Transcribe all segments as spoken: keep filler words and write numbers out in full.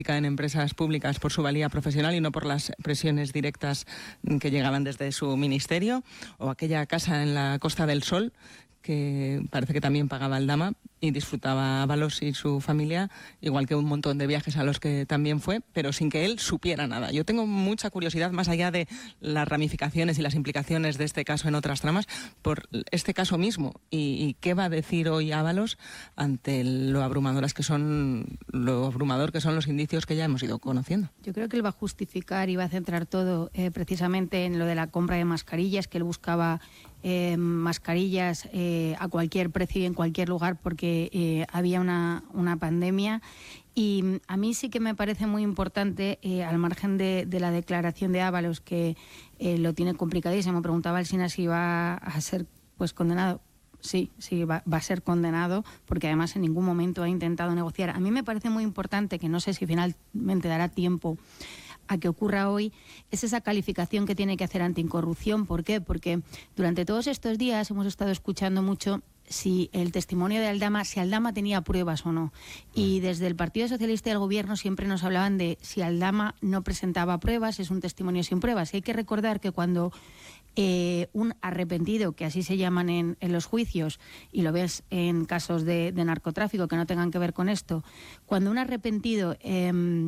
en empresas públicas por su valía profesional y no por las presiones directas que llegaban desde su ministerio, o aquella casa en la Costa del Sol que parece que también pagaba Aldama y disfrutaba Ábalos y su familia, igual que un montón de viajes a los que también fue, pero sin que él supiera nada. Yo tengo mucha curiosidad, más allá de las ramificaciones y las implicaciones de este caso en otras tramas, por este caso mismo y, y qué va a decir hoy Ábalos ante lo abrumadoras que son, lo abrumador que son los indicios que ya hemos ido conociendo. Yo creo que él va a justificar y va a centrar todo eh, precisamente en lo de la compra de mascarillas, que él buscaba Eh, mascarillas eh, a cualquier precio y en cualquier lugar porque eh, había una, una pandemia. Y a mí sí que me parece muy importante, eh, al margen de, de la declaración de Ábalos, que eh, lo tiene complicadísimo. Preguntaba Alsina si va a ser pues condenado. Sí, sí, va, va a ser condenado, porque además en ningún momento ha intentado negociar. A mí me parece muy importante, que no sé si finalmente dará tiempo a que ocurra hoy, es esa calificación que tiene que hacer anticorrupción. ¿Por qué? Porque durante todos estos días hemos estado escuchando mucho si el testimonio de Aldama, si Aldama tenía pruebas o no. Y desde el Partido Socialista y el Gobierno siempre nos hablaban de si Aldama no presentaba pruebas, es un testimonio sin pruebas. Y hay que recordar que cuando eh, un arrepentido, que así se llaman en, en los juicios, y lo ves en casos de, de narcotráfico que no tengan que ver con esto, cuando un arrepentido Eh,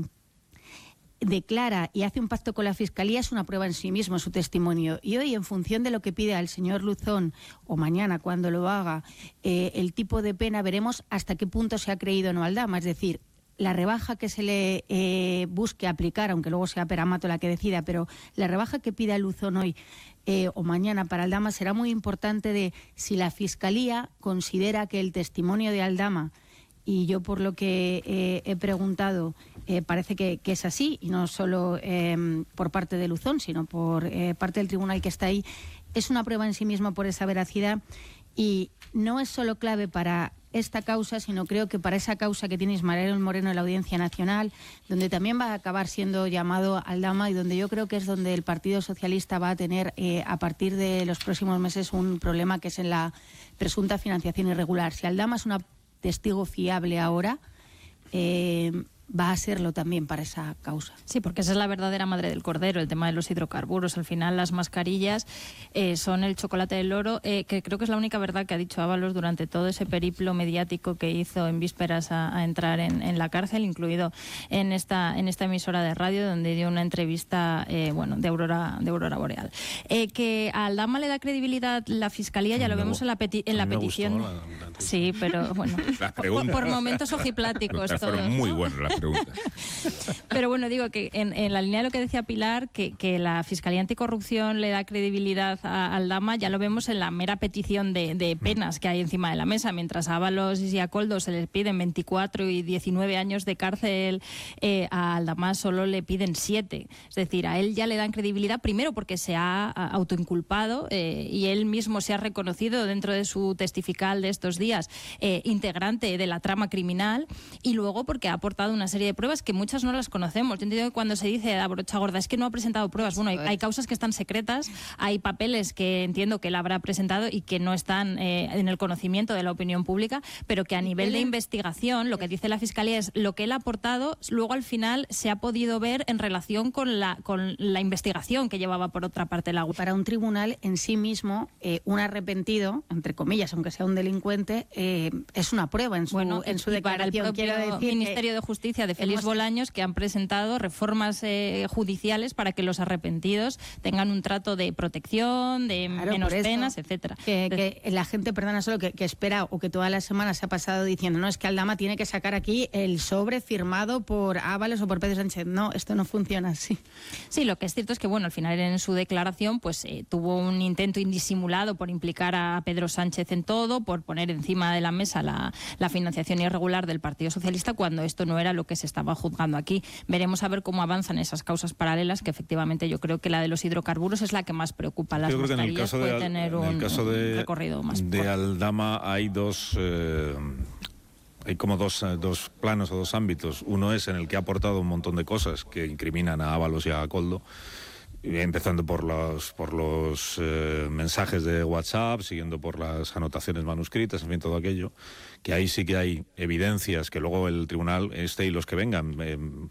declara y hace un pacto con la Fiscalía, es una prueba en sí mismo su testimonio. Y hoy, en función de lo que pide al señor Luzón, o mañana cuando lo haga, eh, el tipo de pena, veremos hasta qué punto se ha creído o no Aldama. Es decir, la rebaja que se le eh, busque aplicar, aunque luego sea Peramato la que decida, pero la rebaja que pida Luzón hoy eh, o mañana para Aldama será muy importante de si la Fiscalía considera que el testimonio de Aldama, y yo por lo que eh, he preguntado, eh, parece que, que es así, y no solo eh, por parte de Luzón, sino por eh, parte del tribunal que está ahí, es una prueba en sí misma por esa veracidad, y no es solo clave para esta causa, sino creo que para esa causa que tiene Ismael Moreno en la Audiencia Nacional, donde también va a acabar siendo llamado Aldama, y donde yo creo que es donde el Partido Socialista va a tener eh, a partir de los próximos meses un problema, que es en la presunta financiación irregular. Si Aldama es una testigo fiable ahora, eh, va a serlo también para esa causa. Sí, porque esa es la verdadera madre del cordero, el tema de los hidrocarburos. Al final las mascarillas eh, son el chocolate del oro, eh, que creo que es la única verdad que ha dicho Ábalos durante todo ese periplo mediático que hizo en vísperas a, a entrar en, en la cárcel, incluido en esta en esta emisora de radio, donde dio una entrevista eh, bueno, de Aurora de Aurora Boreal. Eh, que a Aldama le da credibilidad la Fiscalía, ya lo vemos en la, peti en la petición. La, la sí, pero bueno, por, por momentos ojipláticos. Fueron muy buenas las preguntas. Pero bueno, digo que en, en la línea de lo que decía Pilar, que, que la Fiscalía Anticorrupción le da credibilidad a, a Aldama, ya lo vemos en la mera petición de, de penas que hay encima de la mesa. Mientras a Ábalos y a Koldo se les piden veinticuatro y diecinueve años de cárcel, eh, a Aldama solo le piden siete. Es decir, a él ya le dan credibilidad, primero porque se ha autoinculpado eh, y él mismo se ha reconocido dentro de su testifical de estos días eh, integrante de la trama criminal, y luego porque ha aportado una serie de pruebas que muchas no las conocemos. Yo entiendo que cuando se dice a brocha gorda es que no ha presentado pruebas, bueno, hay, hay causas que están secretas, hay papeles que entiendo que él habrá presentado y que no están eh, en el conocimiento de la opinión pública, pero que a nivel de investigación lo que dice la Fiscalía es lo que él ha aportado, luego al final se ha podido ver en relación con la, con la investigación que llevaba por otra parte la... Para un tribunal en sí mismo, eh, un arrepentido, entre comillas, aunque sea un delincuente, eh, es una prueba en su, bueno, en su y declaración. Para el propio decir Ministerio de Justicia de Félix hemos... Bolaños, que han presentado reformas eh, judiciales para que los arrepentidos tengan un trato de protección, de claro, menos penas, etcétera. Que, que la gente, perdona, solo que, que espera o que todas las semanas se ha pasado diciendo, no, es que Aldama tiene que sacar aquí el sobre firmado por Ábalos o por Pedro Sánchez. No, esto no funciona así. Sí, lo que es cierto es que, bueno, al final en su declaración pues eh, tuvo un intento indisimulado por implicar a Pedro Sánchez en todo, por poner encima de la mesa la, la financiación irregular del Partido Socialista, cuando esto no era lo que se estaba juzgando aquí. Veremos a ver cómo avanzan esas causas paralelas, que efectivamente yo creo que la de los hidrocarburos es la que más preocupa. Las mascarillas puede tener un, caso de, un recorrido más. De Aldama hay dos... Eh, hay como dos, dos planos o dos ámbitos. Uno es en el que ha aportado un montón de cosas que incriminan a Ábalos y a Koldo, empezando por los por los eh, mensajes de WhatsApp, siguiendo por las anotaciones manuscritas, en fin, todo aquello, que ahí sí que hay evidencias que luego el tribunal, este y los que vengan, eh,